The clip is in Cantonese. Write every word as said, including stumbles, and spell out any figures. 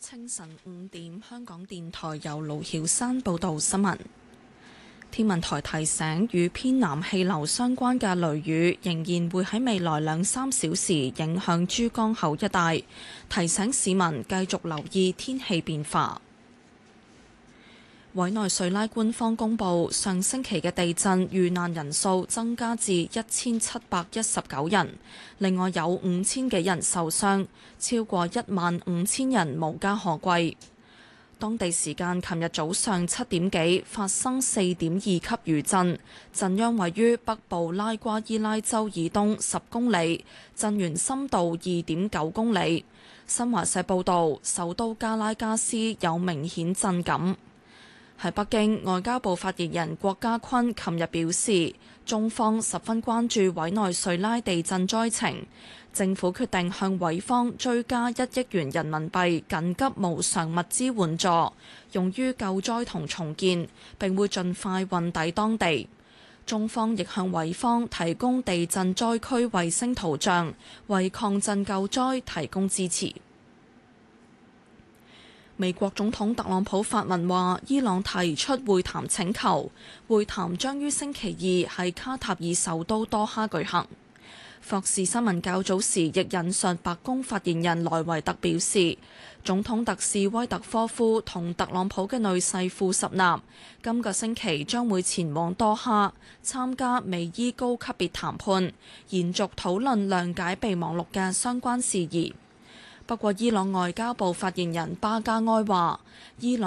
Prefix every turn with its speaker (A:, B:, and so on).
A: 清晨五點，香港電台由盧曉山報道新聞。天文台提醒，與偏南氣流相關嘅雷雨仍然會喺未來兩三小時影響珠江口一帶，提醒市民繼續留意天氣變化。委內瑞拉官方公布，上星期嘅地震遇難人數增加至一千七百一十九人，另外有五千幾人受傷，超過一萬五千人無家可歸。當地時間琴日早上七點幾發生四點二級餘震，震央位於北部拉瓜伊拉州以東十公里，震源深度二點九公里。新華社報道，首都加拉加斯有明顯震感。喺北京，外交部發言人郭家坤琴日表示，中方十分關注委內瑞拉地震災情，政府決定向委方追加一億元人民幣緊急無償物資援助，用於救災同重建，並會盡快運抵當地。中方亦向委方提供地震災區衛星圖像，為抗震救災提供支持。美國總統特朗普發文話，伊朗提出會談請求，會談將於星期二喺卡塔爾首都多哈舉行。霍士新聞較早時亦引述白宮發言人萊維特表示，總統特使威特科夫同特朗普嘅女婿庫什納今個星期將會前往多哈參加美伊高級別談判，延續討論諒解備忘錄嘅相關事宜。不過，伊朗外交部發言人巴加埃話，伊朗